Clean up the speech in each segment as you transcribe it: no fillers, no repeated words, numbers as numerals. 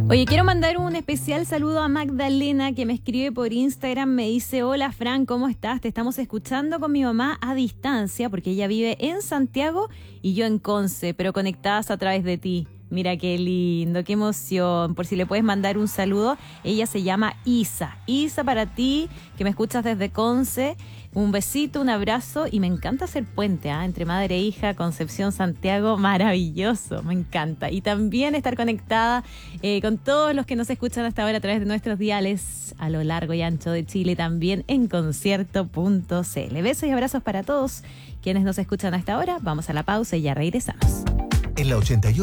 Oye, quiero mandar un especial saludo a Magdalena, que me escribe por Instagram, me dice: hola Fran, ¿cómo estás? Te estamos escuchando con mi mamá a distancia, porque ella vive en Santiago y yo en Conce, pero conectadas a través de ti. Mira qué lindo, qué emoción. Por si le puedes mandar un saludo, ella se llama Isa. Isa, para ti, que me escuchas desde Conce, un besito, un abrazo, y me encanta hacer puente, entre madre e hija, Concepción, Santiago, maravilloso, me encanta. Y también estar conectada con todos los que nos escuchan hasta ahora a través de nuestros diales a lo largo y ancho de Chile, también en concierto.cl. Besos y abrazos para todos quienes nos escuchan hasta ahora. Vamos a la pausa y ya regresamos. En la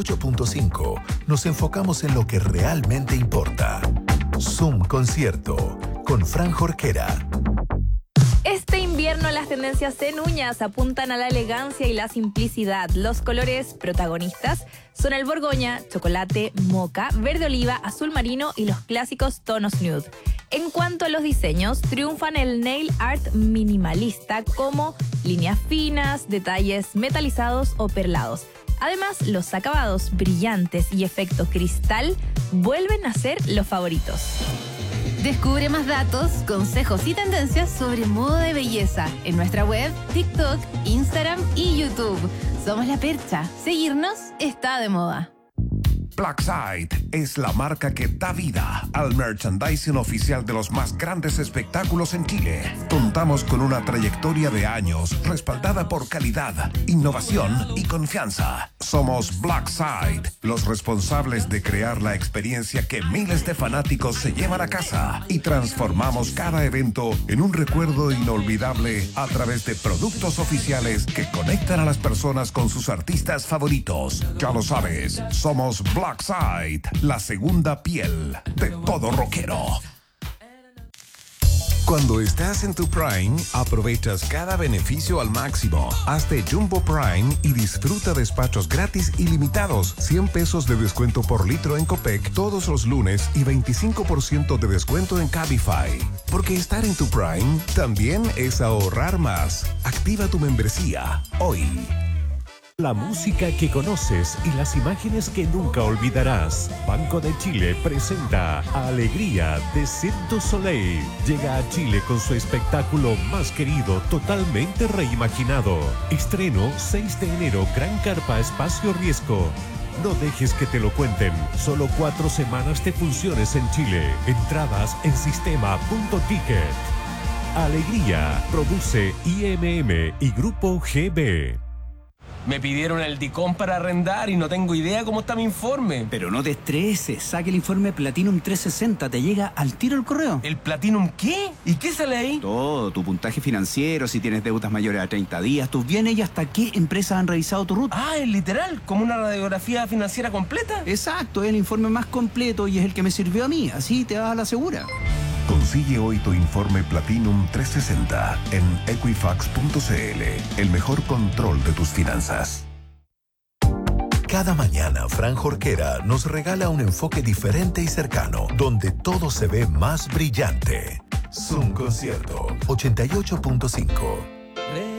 88.5 nos enfocamos en lo que realmente importa. Zoom Concierto con Fran Jorquera. Este invierno las tendencias en uñas apuntan a la elegancia y la simplicidad. Los colores protagonistas son el borgoña, chocolate, moca, verde oliva, azul marino y los clásicos tonos nude. En cuanto a los diseños, triunfan el nail art minimalista, como líneas finas, detalles metalizados o perlados. Además, los acabados brillantes y efecto cristal vuelven a ser los favoritos. Descubre más datos, consejos y tendencias sobre moda de belleza en nuestra web, TikTok, Instagram y YouTube. Somos La Percha. Seguirnos está de moda. Blackside es la marca que da vida al merchandising oficial de los más grandes espectáculos en Chile. Contamos con una trayectoria de años respaldada por calidad, innovación y confianza. Somos Blackside, los responsables de crear la experiencia que miles de fanáticos se llevan a casa, y transformamos cada evento en un recuerdo inolvidable a través de productos oficiales que conectan a las personas con sus artistas favoritos. Ya lo sabes, somos Blackside, la segunda piel de todo rockero. Cuando estás en tu Prime, aprovechas cada beneficio al máximo. Hazte Jumbo Prime y disfruta despachos gratis ilimitados, 100 pesos de descuento por litro en Copec todos los lunes y 25% de descuento en Cabify. Porque estar en tu Prime también es ahorrar más. Activa tu membresía hoy. La música que conoces y las imágenes que nunca olvidarás. Banco de Chile presenta Alegría de Cirque du Soleil. Llega a Chile con su espectáculo más querido, totalmente reimaginado. Estreno 6 de enero, Gran Carpa Espacio Riesgo. No dejes que te lo cuenten. Solo 4 semanas de funciones en Chile. Entradas en sistema.ticket. Alegría produce IMM y Grupo GB. Me pidieron el DICOM para arrendar y no tengo idea cómo está mi informe. Pero no te estreses, saque el informe Platinum 360, te llega al tiro el correo. ¿El Platinum qué? ¿Y qué sale ahí? Todo, tu puntaje financiero, si tienes deudas mayores a 30 días, tus bienes y hasta qué empresas han revisado tu ruta. Ah, es literal, como una radiografía financiera completa. Exacto, es el informe más completo y es el que me sirvió a mí, así te vas a la segura. Consigue hoy tu informe Platinum 360 en Equifax.cl, el mejor control de tus finanzas. Cada mañana, Fran Jorquera nos regala un enfoque diferente y cercano, donde todo se ve más brillante. Zoom Concierto 88.5.